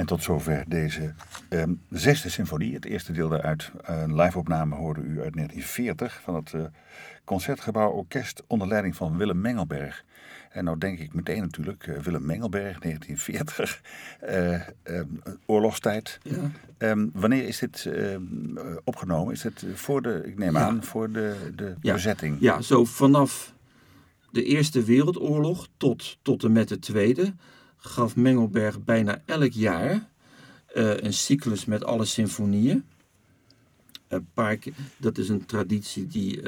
En tot zover deze zesde symfonie. Het eerste deel daaruit, een live-opname hoorde u uit 1940 van het Concertgebouw Orkest onder leiding van Willem Mengelberg. En nou denk ik meteen natuurlijk, Willem Mengelberg, 1940, oorlogstijd. Ja. Wanneer is dit opgenomen? Is het voor de bezetting? Ja, zo vanaf de Eerste Wereldoorlog tot en met de Tweede gaf Mengelberg bijna elk jaar een cyclus met alle symfonieën. Dat is een traditie die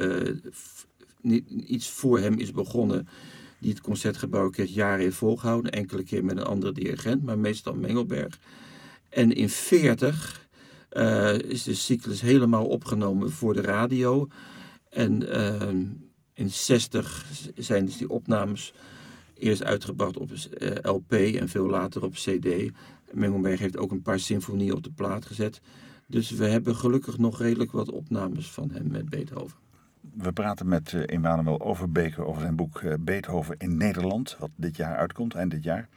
iets voor hem is begonnen, die het Concertgebouworkest jaren heeft volgehouden. Enkele keer met een andere dirigent, maar meestal Mengelberg. En in 1940 is de cyclus helemaal opgenomen voor de radio. En in 1960 zijn dus die opnames eerst uitgebracht op LP en veel later op CD. Mengelberg heeft ook een paar symfonieën op de plaat gezet. Dus we hebben gelukkig nog redelijk wat opnames van hem met Beethoven. We praten met Emanuel Overbeek over zijn boek Beethoven in Nederland, wat dit jaar uitkomt, eind dit jaar.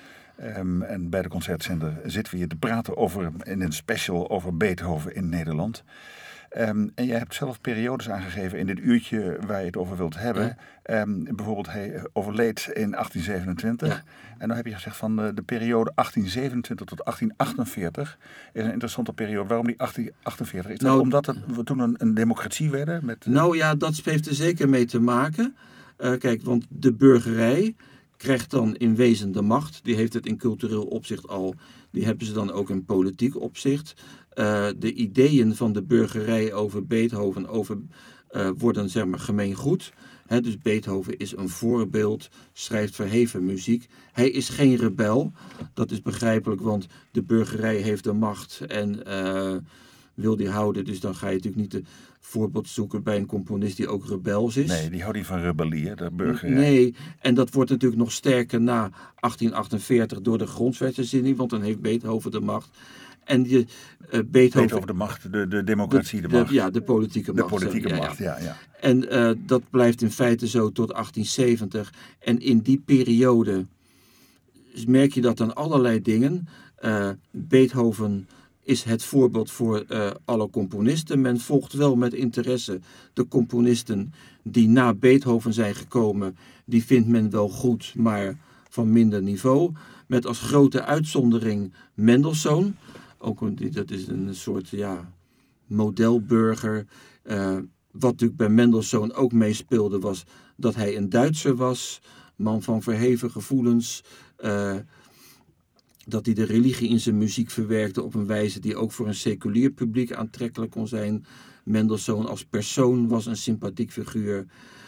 En bij de Concertzender zitten we hier te praten in een special over Beethoven in Nederland. En jij hebt zelf periodes aangegeven in dit uurtje waar je het over wilt hebben. Ja. Bijvoorbeeld hij overleed in 1827. Ja. En dan heb je gezegd van de periode 1827 tot 1848 is een interessante periode. Waarom die 1848? Is dat omdat we toen een democratie werden? Nou ja, dat heeft er zeker mee te maken. Kijk, want de burgerij krijgt dan in wezen de macht. Die heeft het in cultureel opzicht al. Die hebben ze dan ook in politiek opzicht. De ideeën van de burgerij over Beethoven worden zeg maar gemeengoed. Dus Beethoven is een voorbeeld, schrijft verheven muziek. Hij is geen rebel. Dat is begrijpelijk, want de burgerij heeft de macht en wil die houden. Dus dan ga je natuurlijk niet de voorbeeld zoeken bij een componist die ook rebels is. Nee, die houdt niet van rebellie, de burgerij. Nee, en dat wordt natuurlijk nog sterker na 1848 door de grondwetsherziening, want dan heeft Beethoven de macht. En Beethoven de macht, de democratie de macht. Ja, de politieke macht. De politieke macht, ja. En dat blijft in feite zo tot 1870. En in die periode merk je dat aan allerlei dingen. Beethoven is het voorbeeld voor alle componisten. Men volgt wel met interesse de componisten die na Beethoven zijn gekomen. Die vindt men wel goed, maar van minder niveau. Met als grote uitzondering Mendelssohn. Dat is een soort modelburger. Wat natuurlijk bij Mendelssohn ook meespeelde was dat hij een Duitser was. Man van verheven gevoelens. Dat hij de religie in zijn muziek verwerkte op een wijze die ook voor een seculier publiek aantrekkelijk kon zijn. Mendelssohn als persoon was een sympathiek figuur.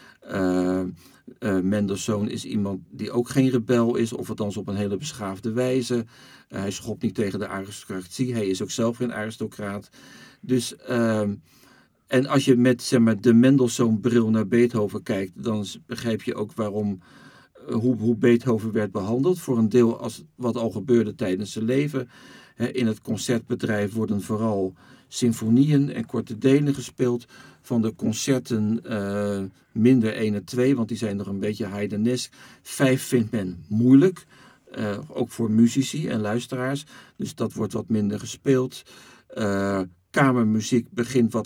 Mendelssohn is iemand die ook geen rebel is, of althans op een hele beschaafde wijze. Hij schopt niet tegen de aristocratie, hij is ook zelf geen aristocraat. Dus, en als je met de Mendelssohn-bril naar Beethoven kijkt, dan begrijp je ook hoe Beethoven werd behandeld. Voor een deel als wat al gebeurde tijdens zijn leven. In het concertbedrijf worden vooral symfonieën en korte delen gespeeld. Van de concerten minder 1 en 2, want die zijn nog een beetje heidenesk. 5 vindt men moeilijk, ook voor muzici en luisteraars. Dus dat wordt wat minder gespeeld. Kamermuziek begint wat